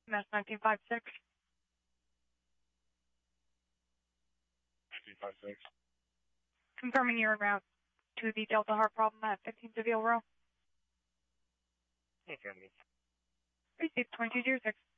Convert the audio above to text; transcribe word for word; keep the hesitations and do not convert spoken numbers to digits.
That's nineteen five six. nineteen five six. Confirming you're en route to the Delta Heart problem at fifteen Seville Row. Affirmative. Receive twenty-two zero six.